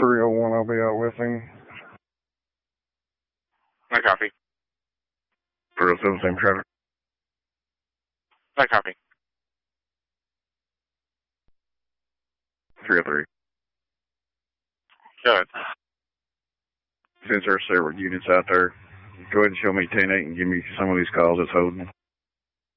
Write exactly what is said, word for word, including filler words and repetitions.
three oh one, I'll be out with him. I copy. three oh seven, same traffic. I copy. three oh three. Go ahead. Since there are several units out there, go ahead and show me ten eight and give me some of these calls that's holding.